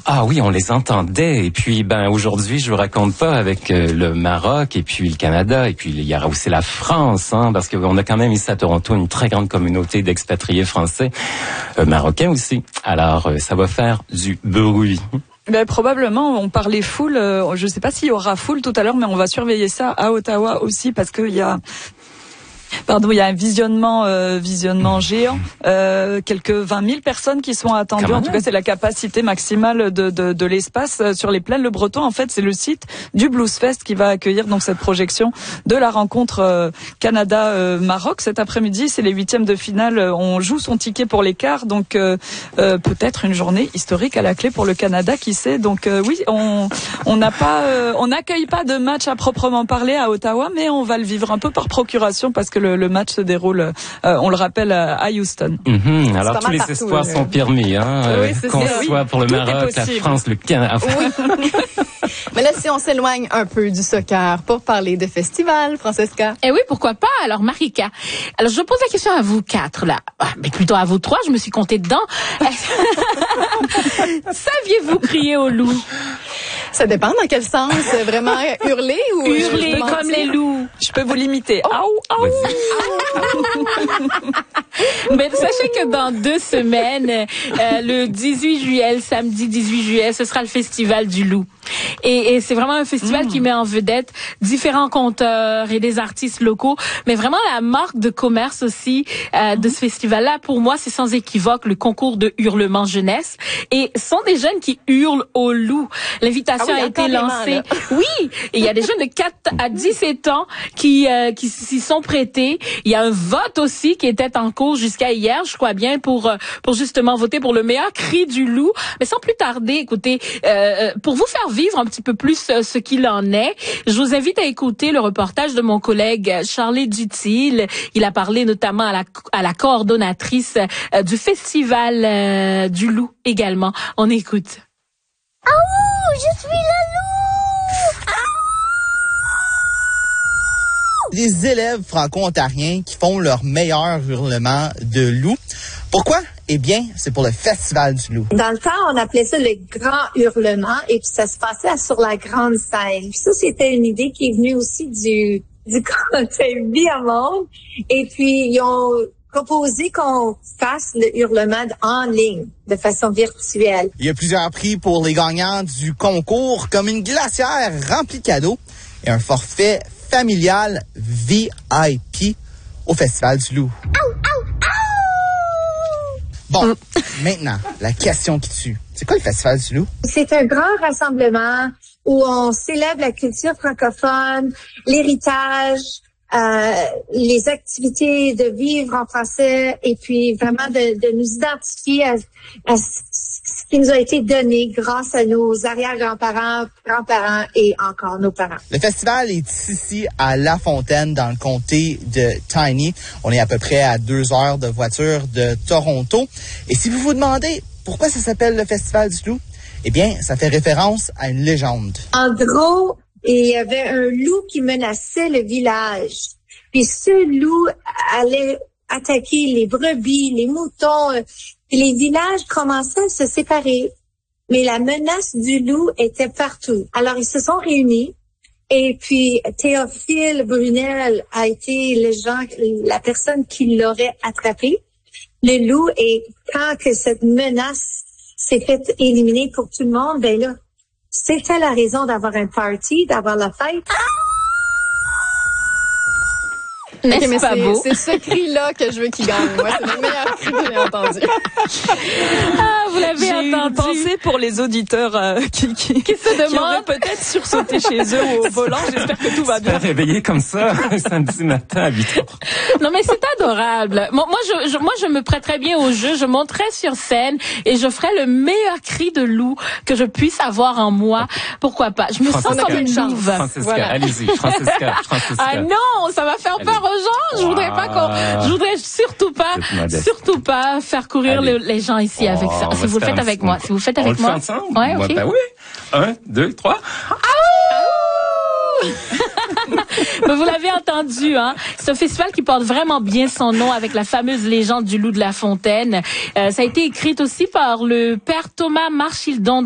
Ah oui, on les entendait. Et puis, aujourd'hui, je vous raconte pas avec le Maroc et puis le Canada. Et puis, il y aura aussi la France, parce qu'on a quand même ici à Toronto une très grande communauté d'expatriés français, marocains aussi. Alors, ça va faire du bruit. Probablement, on parlait foule. Je sais pas s'il y aura foule tout à l'heure, mais on va surveiller ça à Ottawa aussi parce qu'il y a... il y a un visionnement géant, quelques 20 000 personnes qui sont attendues. En tout cas, c'est la capacité maximale de l'espace sur les plaines. Le Breton, en fait, c'est le site du Blues Fest qui va accueillir donc cette projection de la rencontre Canada-Maroc cet après-midi. C'est les 8e de finale. On joue son ticket pour les quarts, donc peut-être une journée historique à la clé pour le Canada, qui sait. Donc oui, on n'accueille pas de match à proprement parler à Ottawa, mais on va le vivre un peu par procuration parce que le match se déroule, on le rappelle, à Houston. Alors tous les espoirs sont permis, qu'on soit pour le Maroc, la France, le Canada. Oui. Mais là, si on s'éloigne un peu du soccer pour parler de festival, Francesca. Eh oui, pourquoi pas. Alors, Marika, alors je pose la question à vous quatre, là. Mais plutôt à vous trois, je me suis comptée dedans. Saviez-vous crier au loup? Ça dépend dans quel sens. Vraiment hurler ou... Hurler comme les loups. Je peux vous limiter. Mais sachez que dans 2 semaines, le 18 juillet, samedi 18 juillet, ce sera le Festival du Loup. Et c'est vraiment un festival qui met en vedette différents conteurs et des artistes locaux, mais vraiment la marque de commerce aussi de ce festival-là, pour moi, c'est sans équivoque le concours de hurlement jeunesse. Et ce sont des jeunes qui hurlent au loup. L'invitation a été lancée. Oui, et il y a des jeunes de 4 à 17 ans qui s'y sont prêtés. Il y a un vote aussi qui était en cours jusqu'à hier, je crois bien, pour justement voter pour le meilleur cri du loup. Mais sans plus tarder, écoutez, pour vous faire vivre un petit peu plus ce qu'il en est, je vous invite à écouter le reportage de mon collègue Charlie Dutil. Il a parlé notamment à la coordonnatrice du Festival du Loup également. On écoute. Je suis le loup! Des élèves franco-ontariens qui font leur meilleur hurlement de loup. Pourquoi? Eh bien, c'est pour le Festival du Loup. Dans le temps, on appelait ça le grand hurlement et puis ça se passait sur la grande scène. Puis ça, c'était une idée qui est venue aussi du conseil Viamonde. Et puis, ils ont proposé qu'on fasse le hurlement en ligne, de façon virtuelle. Il y a plusieurs prix pour les gagnants du concours, comme une glacière remplie de cadeaux et un forfait familial VIP au Festival du Loup. Bon, maintenant, la question qui tue. C'est quoi le Festival du Loup? C'est un grand rassemblement où on célèbre la culture francophone, l'héritage, les activités de vivre en français et puis vraiment de nous identifier à ce qui nous a été donné grâce à nos arrière-grands-parents, grands-parents et encore nos parents. Le festival est ici à La Fontaine, dans le comté de Tiny. On est à peu près à 2 heures de voiture de Toronto. Et si vous vous demandez pourquoi ça s'appelle le Festival du Loup, eh bien, ça fait référence à une légende. En gros, il y avait un loup qui menaçait le village. Puis ce loup allait attaquer les brebis, les moutons. Et les villages commençaient à se séparer. Mais la menace du loup était partout. Alors, ils se sont réunis. Et puis, Théophile Brunel a été la personne qui l'aurait attrapé. Le loup, et quand que cette menace s'est faite éliminer pour tout le monde, ben là, c'était la raison d'avoir un party, d'avoir la fête. N'est-ce pas beau? C'est ce cri-là que je veux qu'il gagne. Moi, c'est le meilleur cri que j'ai entendu. Vous l'avez entendu. Pensé pour les auditeurs qui se demandent peut-être sursauter chez eux au volant. J'espère que tout va bien. Réveillé comme ça, un samedi matin à 8h. Non, mais c'est adorable. Moi, je me prêterais bien au jeu. Je monterais sur scène et je ferais le meilleur cri de loup que je puisse avoir en moi. Pourquoi pas? Je me sens comme une louve. Francesca, allez-y. Francesca. Ah non, ça va faire peur aux gens. Je voudrais surtout pas faire courir les gens ici avec ça. Si vous le faites avec moi. Si vous le faites avec moi. On le fait ensemble? Ouais, ok. Ben oui. 1, 2, 3. Vous l'avez entendu, c'est un festival qui porte vraiment bien son nom avec la fameuse légende du loup de La Fontaine. Ça a été écrit aussi par le père Thomas Marchildon.